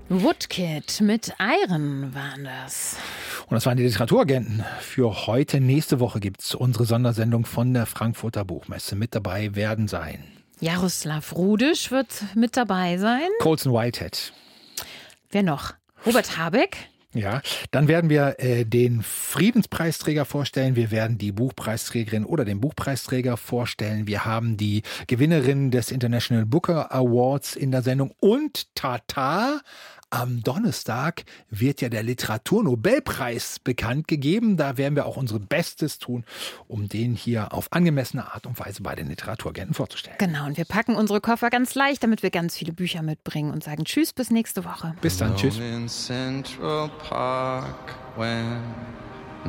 Woodkid mit Iron waren das. Und das waren die Literaturagenten. Für heute, nächste Woche gibt es unsere Sondersendung von der Frankfurter Buchmesse. Mit dabei werden sein Jaroslav Rudisch wird mit dabei sein. Colson Whitehead. Wer noch? Robert Habeck. Ja, dann werden wir den Friedenspreisträger vorstellen. Wir werden die Buchpreisträgerin oder den Buchpreisträger vorstellen. Wir haben die Gewinnerin des International Booker Awards in der Sendung. Und Tata, am Donnerstag wird ja der Literaturnobelpreis bekannt gegeben. Da werden wir auch unser Bestes tun, um den hier auf angemessene Art und Weise bei den Literaturagenten vorzustellen. Genau, und wir packen unsere Koffer ganz leicht, damit wir ganz viele Bücher mitbringen und sagen Tschüss, bis nächste Woche. Bis dann, tschüss. In Central Park when